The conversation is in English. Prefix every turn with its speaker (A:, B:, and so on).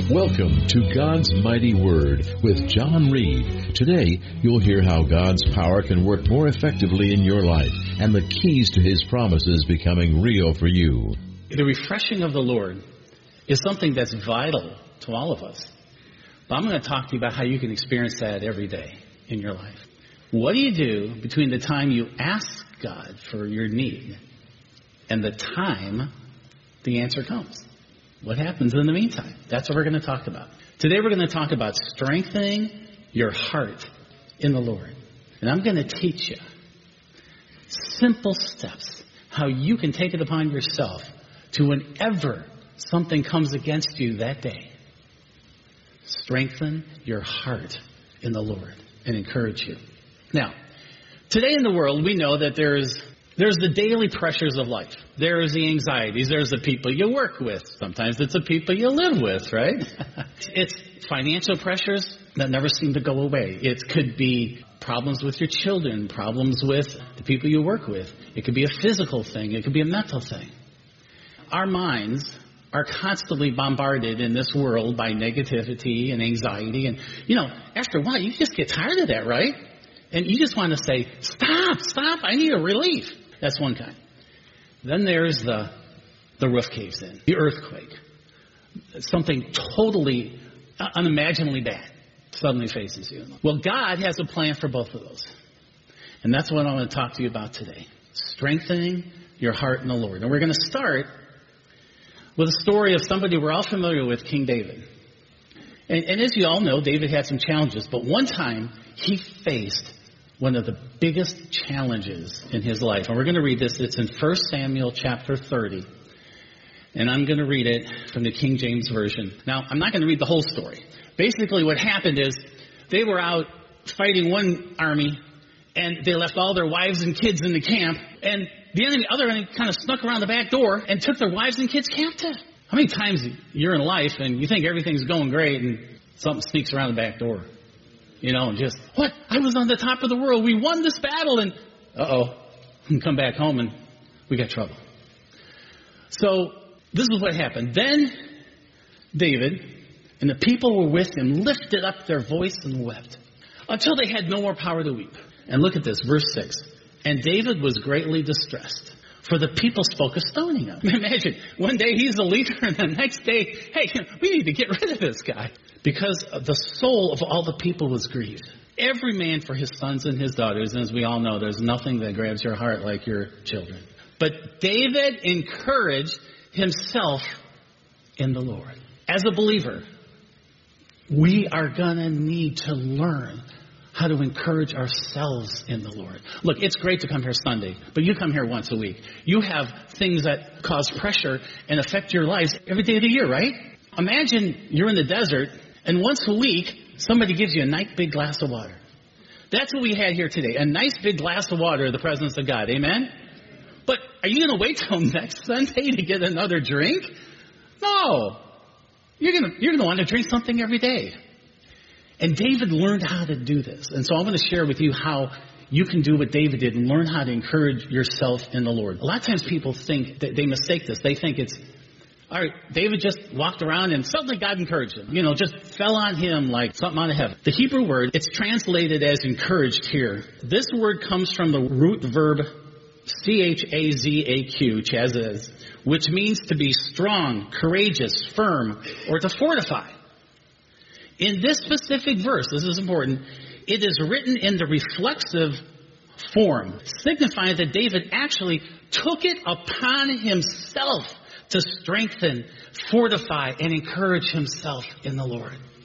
A: Welcome to God's Mighty Word with John Reed. Today, you'll hear how God's power can work more effectively in your life and the keys to His promises becoming real for you.
B: The refreshing of the Lord is something that's vital to all of us. But I'm going to talk to you about how you can experience that every day in your life. What do you do between the time you ask God for your need and the time the answer comes? What happens in the meantime? That's what we're going to talk about. Today we're going to talk about strengthening your heart in the Lord. And I'm going to teach you simple steps how you can take it upon yourself to whenever something comes against you that day, strengthen your heart in the Lord and encourage you. Now, today in the world, we know that there's the daily pressures of life. There's the anxieties. There's the people you work with. Sometimes it's the people you live with, right? It's financial pressures that never seem to go away. It could be problems with your children, problems with the people you work with. It could be a physical thing. It could be a mental thing. Our minds are constantly bombarded in this world by negativity and anxiety. And, after a while, you just get tired of that, right? And you just want to say, stop, I need a relief. That's one kind. Then there's the roof caves in, the earthquake. Something totally unimaginably bad suddenly faces you. Well, God has a plan for both of those. And that's what I'm going to talk to you about today. Strengthening your heart in the Lord. And we're going to start with a story of somebody we're all familiar with, King David. And as you all know, David had some challenges. But one time, he faced one of the biggest challenges in his life. And we're going to read this. It's in 1 Samuel chapter 30. And I'm going to read it from the King James Version. Now, I'm not going to read the whole story. Basically, what happened is they were out fighting one army, and they left all their wives and kids in the camp. And the other enemy kind of snuck around the back door and took their wives and kids captive. How many times you're in life and you think everything's going great and something sneaks around the back door? And just, what? I was on the top of the world. We won this battle. And, come back home and we got trouble. So this is what happened. Then David and the people were with him lifted up their voice and wept until they had no more power to weep. And look at this, verse 6. And David was greatly distressed, for the people spoke of stoning him. Imagine, one day he's the leader, and the next day, hey, we need to get rid of this guy. Because the soul of all the people was grieved. Every man for his sons and his daughters. And as we all know, there's nothing that grabs your heart like your children. But David encouraged himself in the Lord. As a believer, we are going to need to learn how to encourage ourselves in the Lord. Look, it's great to come here Sunday, but you come here once a week. You have things that cause pressure and affect your lives every day of the year, right? Imagine you're in the desert, and once a week, somebody gives you a nice big glass of water. That's what we had here today, a nice big glass of water in the presence of God. Amen? But are you going to wait till next Sunday to get another drink? No. You're going to want to drink something every day. And David learned how to do this. And so I'm going to share with you how you can do what David did and learn how to encourage yourself in the Lord. A lot of times people think that they mistake this. They think it's, all right, David just walked around and suddenly God encouraged him. just fell on him like something out of heaven. The Hebrew word, it's translated as encouraged here. This word comes from the root verb chazaq, chazaz, which means to be strong, courageous, firm, or to fortify. In this specific verse, this is important, it is written in the reflexive form, signifying that David actually took it upon himself to strengthen, fortify, and encourage himself in the Lord.